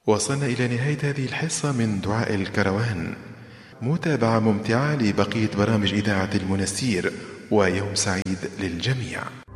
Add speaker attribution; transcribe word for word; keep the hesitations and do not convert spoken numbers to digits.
Speaker 1: وصلنا إلى نهاية هذه الحصة من دعاء الكروان. متابعة ممتعة لبقية برامج إذاعة المنستير، ويوم سعيد للجميع.